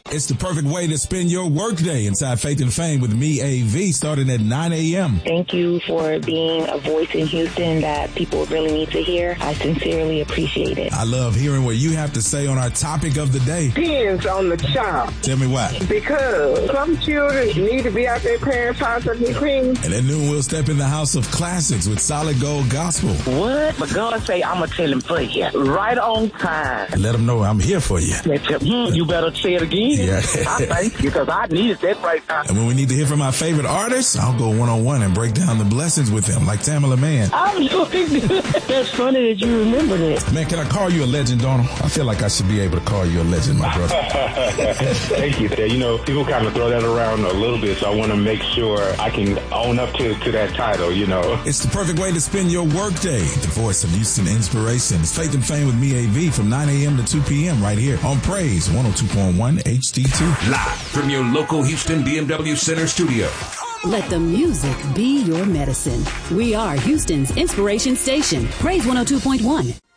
It's the perfect way to spend your workday inside Faith and Fame with me, AV, starting at 9 a.m. Thank you for being a voice in Houston that people really need to hear. I sincerely appreciate it. I love hearing what you have to say on our topic of the day. Pins on the child. Tell me why. Because some children need to be out their parents' house and be clean. And at noon, we'll step in the house of classics with Solid Gold Gospel. What? But God say, I'm going to tell him for you. Right on time. And let them know I'm here for you. You better say it again. Yeah. I thank you, because I needed that right now. And when we need to hear from our favorite artists, I'll go one-on-one and break down the blessings with them, like Tamala Mann. I'm doing good. That's funny that you remember that. Man, can I call you a legend, Donald? I feel like I should be able to call you a legend, my brother. Thank you. You know, people kind of throw that around a little bit, so I want to make sure I can own up to that title, you know. It's the perfect way to spend your workday. The voice of Houston Inspiration. It's Faith and Fame with me, AV, from 9 a.m. to 2 p.m. right here on Praise 102.1 HD2. Live from your local Houston BMW Center studio. Let the music be your medicine. We are Houston's inspiration station. Praise 102.1.